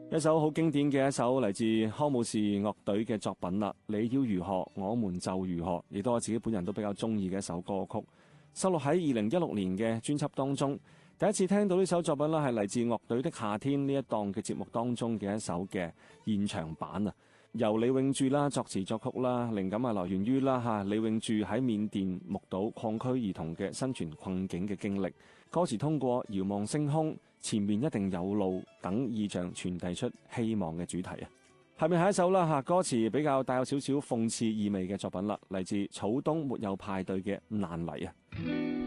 一首好經典嘅一首嚟自康姆士樂隊嘅作品啦。你要如何，我們就如何，亦都我自己本人都比較中意嘅一首歌曲，收錄喺2016年嘅專輯當中。第一次聽到呢首作品啦，係嚟自樂隊的夏天呢一檔嘅節目當中嘅一首嘅現場版啊。由李永柱啦作詞作曲啦，靈感係來源於李永柱喺緬甸目睹礦區兒童嘅生存困境嘅經歷。歌詞通過遙望星空，前面一定有路等意象傳遞出希望嘅主題啊。下面係一首歌詞比較帶有少少諷刺意味嘅作品啦，嚟自草東沒有派對嘅難離啊。